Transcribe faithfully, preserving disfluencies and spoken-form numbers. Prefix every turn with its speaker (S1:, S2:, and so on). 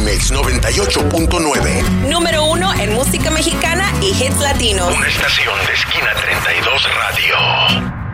S1: M X noventa y ocho punto nueve.
S2: Número uno en música mexicana y hits latinos.
S3: Una estación de Esquina treinta y dos Radio.